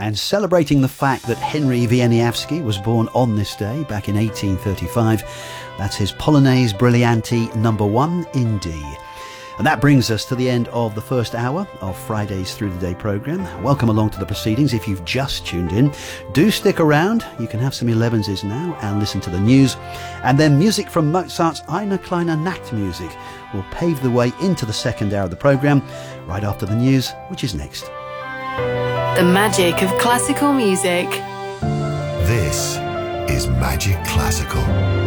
And celebrating the fact that Henry Wieniawski was born on this day back in 1835, that's his Polonaise Brilliante number 1 in D. And that brings us to the end of the first hour of Friday's Through the Day programme. Welcome along to the proceedings. If you've just tuned in, do stick around. You can have some 11s now and listen to the news. And then music from Mozart's Eine kleine Nachtmusik will pave the way into the second hour of the programme, right after the news, which is next. The magic of classical music. This is Magic Classical.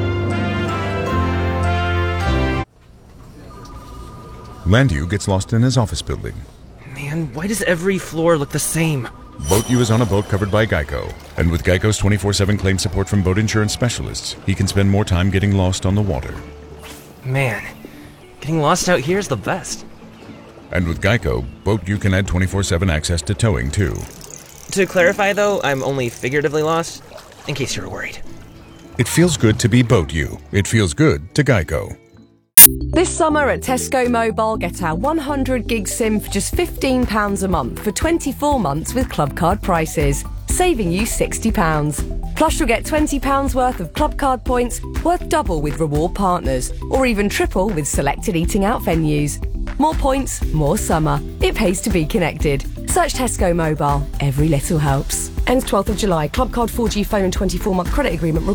Landu gets lost in his office building. Man, why does every floor look the same? Boat U is on a boat covered by Geico. And with Geico's 24/7 claim support from boat insurance specialists, he can spend more time getting lost on the water. Man, getting lost out here is the best. And with Geico, Boat U can add 24/7 access to towing, too. To clarify, though, I'm only figuratively lost, in case you were worried. It feels good to be Boat U. It feels good to Geico. This summer at Tesco Mobile, get our 100 gig SIM for just £15 a month for 24 months with Club Card prices, saving you £60. Plus you'll get £20 worth of Club Card points, worth double with reward partners, or even triple with selected eating out venues. More points, more summer. It pays to be connected. Search Tesco Mobile. Every little helps. Ends 12th of July. Club Card 4G phone and 24-month credit agreement